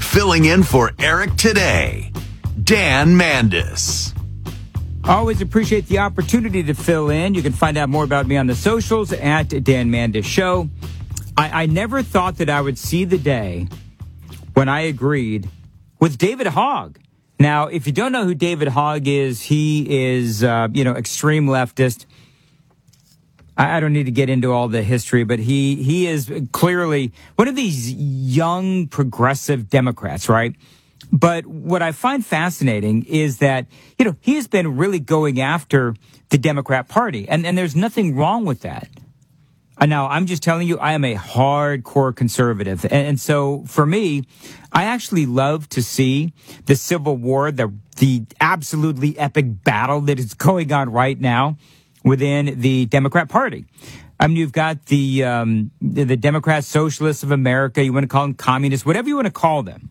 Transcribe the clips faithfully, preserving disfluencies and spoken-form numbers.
Filling in for Eric today, Dan Mandis. Always appreciate the opportunity to fill in. You can find out more about me on the socials at Dan Mandis Show. I, I never thought that I would see the day when I agreed with David Hogg. Now, if you don't know who David Hogg is, he is, uh, you know, extreme leftist. I, I don't need to get into all the history, but he, he is clearly one of these young progressive Democrats, right? But what I find fascinating is that, you know, he has been really going after the Democrat Party, and, and there's nothing wrong with that. And now, I'm just telling you, I am a hardcore conservative. And, and so, for me, I actually love to see the Civil War, the the absolutely epic battle that is going on right now within the Democrat Party. I mean, you've got the, um, the, the Democrat Socialists of America, you want to call them communists, whatever you want to call them.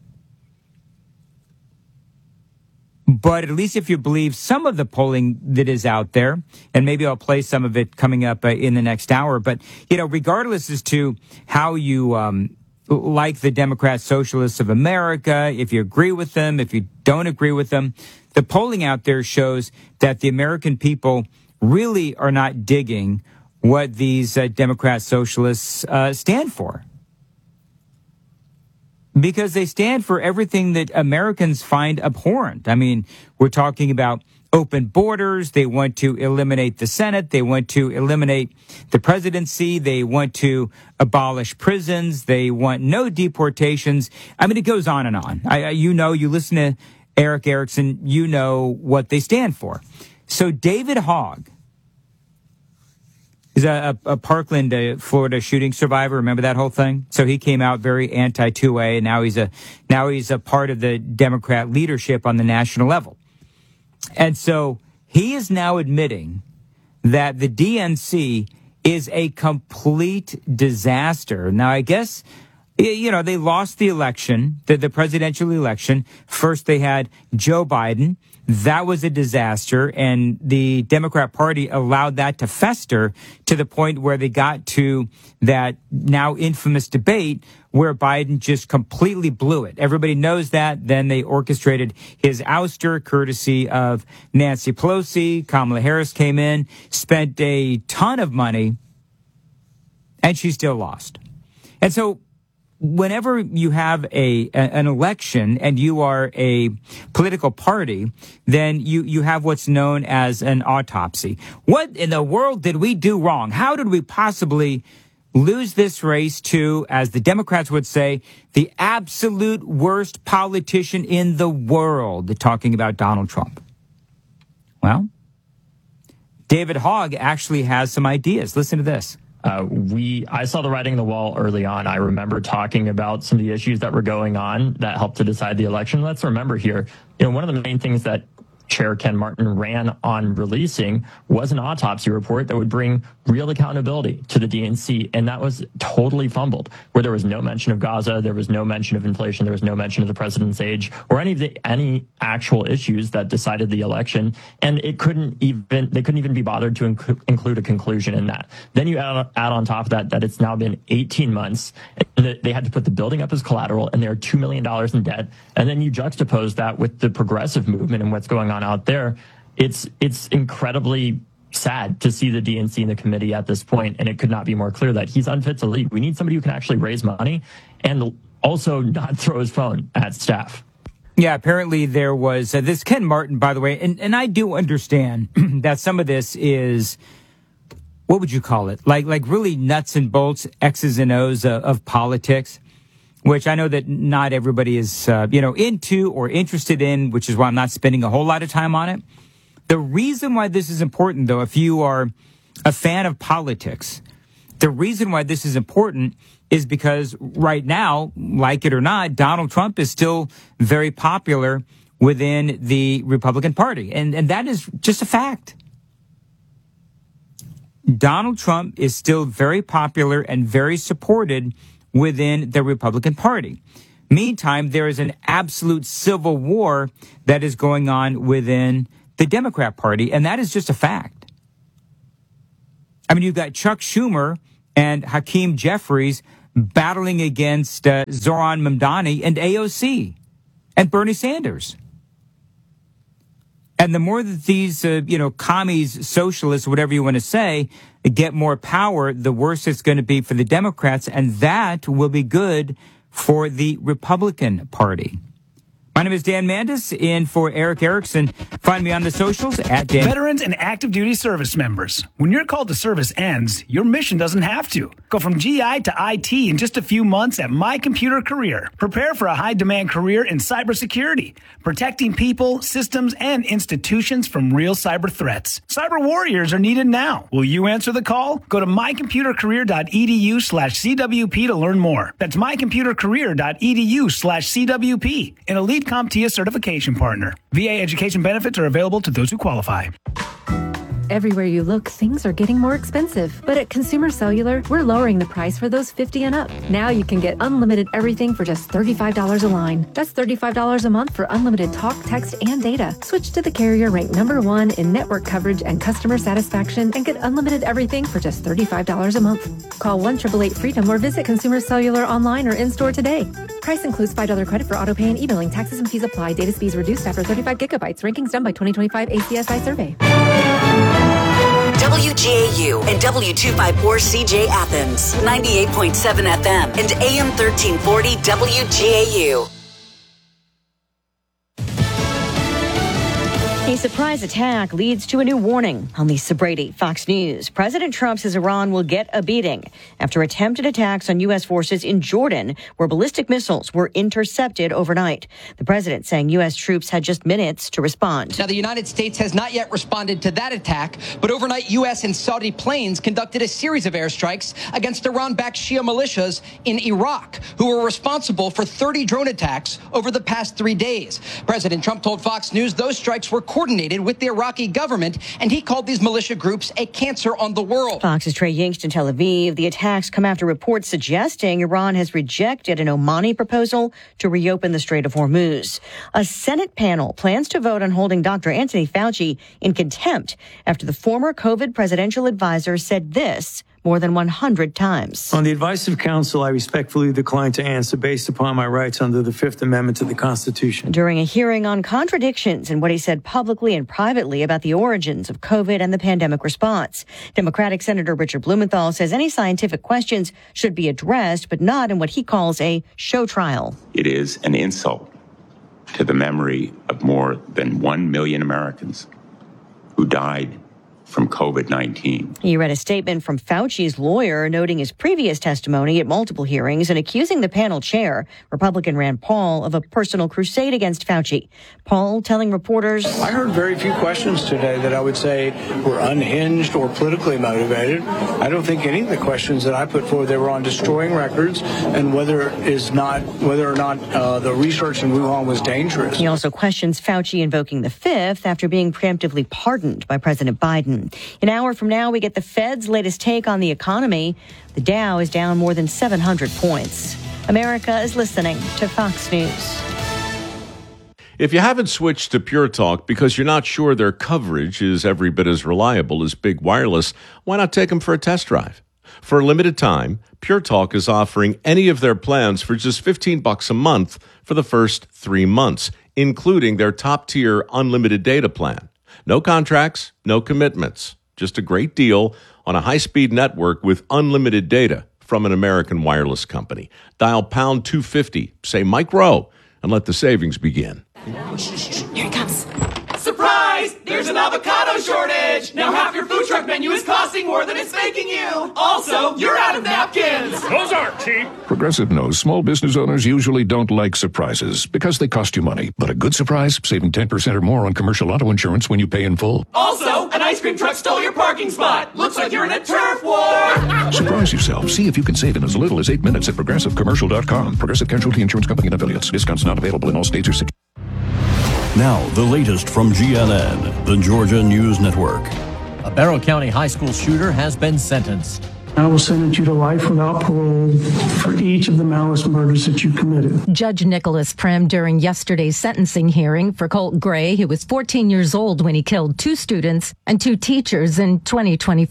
But at least if you believe some of the polling that is out there, and maybe I'll play some of it coming up uh, in the next hour, but, you know, regardless as to how you um, like the Democrat Socialists of America, if you agree with them, if you don't agree with them, the polling out there shows that the American people really are not digging what these uh, Democrat Socialists uh, stand for. Because they stand for everything that Americans find abhorrent. I mean, we're talking about open borders. They want to eliminate the Senate. They want to eliminate the presidency. They want to abolish prisons. They want no deportations. I mean, it goes on and on. I, you know, you listen to Eric Erickson, you know what they stand for. So David Hogg is a, a, a Parkland, uh, Florida shooting survivor. Remember that whole thing? So he came out very anti two A, and now he's a now he's a part of the Democrat leadership on the national level. And so he is now admitting that the D N C is a complete disaster. Now, I guess, you know, they lost the election, the, the presidential election. First, they had Joe Biden. That was a disaster, and the Democrat Party allowed that to fester to the point where they got to that now infamous debate where Biden just completely blew it. Everybody knows that. Then they orchestrated his ouster courtesy of Nancy Pelosi. Kamala Harris came in, spent a ton of money, and she still lost. And so whenever you have a, an election and you are a political party, then you, you have what's known as an autopsy. What in the world did we do wrong? How did we possibly lose this race to, as the Democrats would say, the absolute worst politician in the world, talking about Donald Trump? Well, David Hogg actually has some ideas. Listen to this. Uh, we, I saw the writing on the wall early on. I remember talking about some of the issues that were going on that helped to decide the election. Let's remember here, you know, one of the main things that Chair Ken Martin ran on releasing was an autopsy report that would bring real accountability to the D N C, and that was totally fumbled, where there was no mention of Gaza, there was no mention of inflation, there was no mention of the president's age, or any of the any actual issues that decided the election, and it couldn't even they couldn't even be bothered to inc- include a conclusion in that. Then you add, add on top of that that it's now been eighteen months, and they had to put the building up as collateral, and they're two million dollars in debt, and then you juxtapose that with the progressive movement and what's going on out there. It's it's incredibly sad to see the D N C in the committee at this point, and it could not be more clear that he's unfit to lead. We need somebody who can actually raise money and also not throw his phone at staff. Yeah, apparently there was uh, this Ken Martin, by the way, and, and I do understand that some of this is, what would you call it? Like like really nuts and bolts, X's and O's uh, of politics, which I know that not everybody is, uh, you know, into or interested in, which is why I'm not spending a whole lot of time on it. The reason why this is important, though, if you are a fan of politics, the reason why this is important is because right now, like it or not, Donald Trump is still very popular within the Republican Party. And, and that is just a fact. Donald Trump is still very popular and very supported within the Republican Party. Meantime, there is an absolute civil war that is going on within the Democrat Party, and that is just a fact. I mean, you've got Chuck Schumer and Hakeem Jeffries battling against uh, Zoran Mamdani and A O C and Bernie Sanders. And the more that these, uh, you know, commies, socialists, whatever you want to say, get more power, the worse it's going to be for the Democrats. And that will be good for the Republican Party. My name is Dan Mandis, in for Eric Erickson. Find me on the socials at Dan. Veterans and active duty service members. When your call to service ends, your mission doesn't have to. Go from G I to I T in just a few months at My Computer Career. Prepare for a high-demand career in cybersecurity, protecting people, systems, and institutions from real cyber threats. Cyber warriors are needed now. Will you answer the call? Go to mycomputercareer.edu slash CWP to learn more. That's mycomputercareer.edu slash CWP. An elite CompTIA certification partner. V A education benefits are available to those who qualify. Everywhere you look, things are getting more expensive. But at Consumer Cellular, we're lowering the price for those fifty and up. Now you can get unlimited everything for just thirty-five dollars a line. That's thirty-five dollars a month for unlimited talk, text, and data. Switch to the carrier ranked number one in network coverage and customer satisfaction and get unlimited everything for just thirty-five dollars a month. Call one eight eight eight freedom or visit Consumer Cellular online or in-store today. Price includes five dollars credit for auto pay and e-billing. Taxes and fees apply. Data speeds reduced after thirty-five gigabytes. Rankings done by twenty twenty-five A C S I survey. W G A U and W two fifty-four C J Athens, ninety-eight point seven F M and A M thirteen forty W G A U. A surprise attack leads to a new warning. On Lisa Brady, Fox News. President Trump says Iran will get a beating after attempted attacks on U S forces in Jordan, where ballistic missiles were intercepted overnight. The president saying U S troops had just minutes to respond. Now, the United States has not yet responded to that attack, but overnight U S and Saudi planes conducted a series of airstrikes against Iran-backed Shia militias in Iraq, who were responsible for thirty drone attacks over the past three days. President Trump told Fox News those strikes were coordinated with the Iraqi government, and he called these militia groups a cancer on the world. Fox's Trey Yingst in Tel Aviv. The attacks come after reports suggesting Iran has rejected an Omani proposal to reopen the Strait of Hormuz. A Senate panel plans to vote on holding Doctor Anthony Fauci in contempt after the former COVID presidential advisor said this more than one hundred times. On the advice of counsel, I respectfully decline to answer based upon my rights under the Fifth Amendment to the Constitution. During a hearing on contradictions in what he said publicly and privately about the origins of COVID and the pandemic response, Democratic Senator Richard Blumenthal says any scientific questions should be addressed, but not in what he calls a show trial. It is an insult to the memory of more than one million Americans who died from COVID nineteen. He read a statement from Fauci's lawyer noting his previous testimony at multiple hearings and accusing the panel chair, Republican Rand Paul, of a personal crusade against Fauci. Paul telling reporters, I heard very few questions today that I would say were unhinged or politically motivated. I don't think any of the questions that I put forward, they were on destroying records and whether is not whether or not uh, the research in Wuhan was dangerous. He also questions Fauci invoking the fifth after being preemptively pardoned by President Biden. An hour from now, we get the Fed's latest take on the economy. The Dow is down more than seven hundred points. America is listening to Fox News. If you haven't switched to Pure Talk because you're not sure their coverage is every bit as reliable as Big Wireless, why not take them for a test drive? For a limited time, Pure Talk is offering any of their plans for just fifteen bucks a month for the first three months, including their top-tier unlimited data plan. No contracts, no commitments, just a great deal on a high-speed network with unlimited data from an American wireless company. Dial pound two fifty, say Mike Rowe, and let the savings begin. Here he comes. Surprise! There's an avocado shortage! Now half your food truck menu is costing more than it's making you! Also, you're out of napkins! Those aren't cheap! Progressive knows small business owners usually don't like surprises because they cost you money. But a good surprise, saving ten percent or more on commercial auto insurance when you pay in full. Also, an ice cream truck stole your parking spot! Looks like you're in a turf war! Surprise yourself. See if you can save in as little as eight minutes at progressive commercial dot com. Progressive Casualty Insurance Company and affiliates. Discounts not available in all states or cities. Now, the latest from G N N, the Georgia News Network. A Barrow County high school shooter has been sentenced. I will sentence you to life without parole for each of the malice murders that you committed. Judge Nicholas Prim during yesterday's sentencing hearing for Colt Gray, who was fourteen years old when he killed two students and two teachers in twenty twenty-four.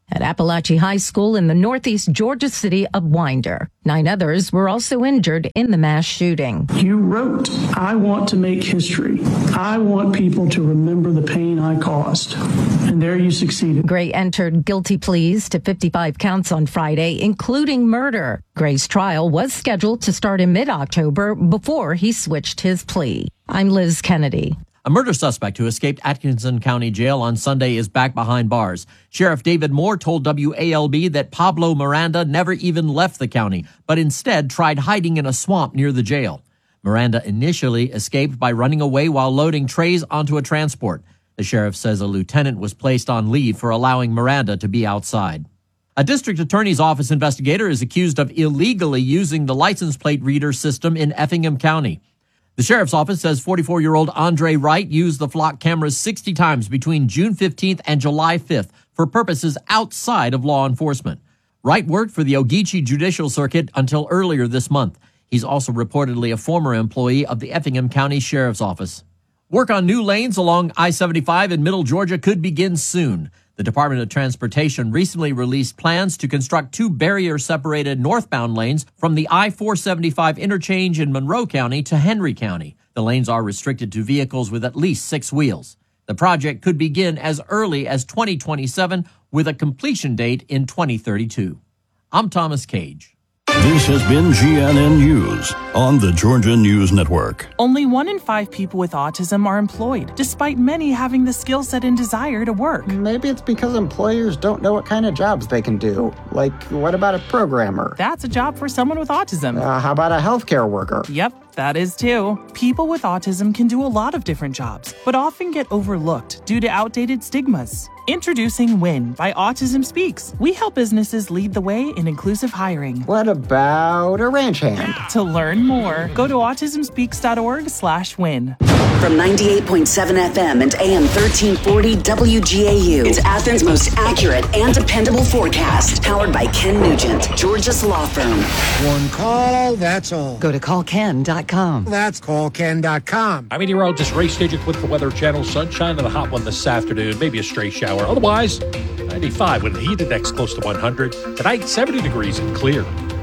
at Appalachia High School in the northeast Georgia city of Winder. Nine others were also injured in the mass shooting. You wrote, I want to make history. I want people to remember the pain I caused. And there you succeeded. Gray entered guilty pleas to fifty-five counts on Friday, including murder. Gray's trial was scheduled to start in mid-October before he switched his plea. I'm Liz Kennedy. A murder suspect who escaped Atkinson County Jail on Sunday is back behind bars. Sheriff David Moore told W A L B that Pablo Miranda never even left the county, but instead tried hiding in a swamp near the jail. Miranda initially escaped by running away while loading trays onto a transport. The sheriff says a lieutenant was placed on leave for allowing Miranda to be outside. A district attorney's office investigator is accused of illegally using the license plate reader system in Effingham County. The sheriff's office says forty-four-year-old Andre Wright used the flock cameras sixty times between June fifteenth and July fifth for purposes outside of law enforcement. Wright worked for the Ogeechee Judicial Circuit until earlier this month. He's also reportedly a former employee of the Effingham County Sheriff's Office. Work on new lanes along I seventy-five in Middle Georgia could begin soon. The Department of Transportation recently released plans to construct two barrier-separated northbound lanes from the I four seventy-five interchange in Monroe County to Henry County. The lanes are restricted to vehicles with at least six wheels. The project could begin as early as twenty twenty-seven with a completion date in twenty thirty-two. I'm Thomas Cage. This has been G N N News on the Georgia News Network. Only one in five people with autism are employed, despite many having the skill set and desire to work. Maybe it's because employers don't know what kind of jobs they can do. Like, what about a programmer? That's a job for someone with autism. Uh, how about a healthcare worker? Yep, that is too. People with autism can do a lot of different jobs, but often get overlooked due to outdated stigmas. Introducing WIN by Autism Speaks. We help businesses lead the way in inclusive hiring. What about a ranch hand? To learn more, go to autismspeaks.org slash win. From ninety-eight point seven F M and A M thirteen forty W G A U, it's Athens' most accurate and dependable forecast. Powered by Ken Nugent, Georgia's law firm. One call, that's all. Go to call ken dot com. That's call ken dot com. I'm meteorologist Ray Stagik with the Weather Channel. Sunshine and a hot one this afternoon, maybe a stray shower. Otherwise, ninety-five with the heat index close to one hundred. Tonight, seventy degrees and clear.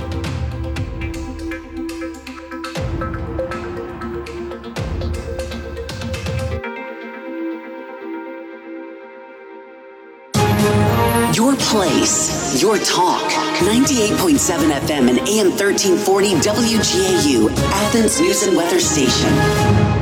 Your place, your talk. ninety-eight point seven F M and A M thirteen forty W G A U, Athens News and Weather Station.